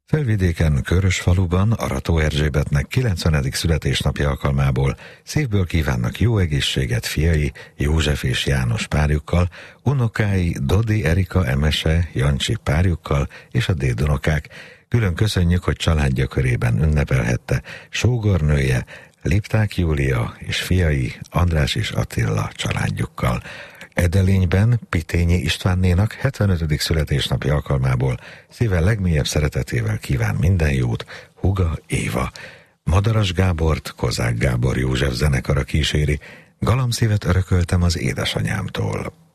Felvidéken, Körösfaluban Arató Erzsébetnek 90. születésnapja alkalmából szívből kívánnak jó egészséget fiai József és János párjukkal, unokái Dodi Erika Emese Jancsi párjukkal és a dédunokák. Külön köszönjük, hogy családja körében ünnepelhette sógornője Lipták Júlia és fiai András és Attila családjukkal. Edelényben Pitényi Istvánnénak 75. születésnapja alkalmából szíve legmélyebb szeretetével kíván minden jót húga Éva. Madaras Gábort Kozák Gábor József zenekara kíséri, galamszívet örököltem az édesanyámtól.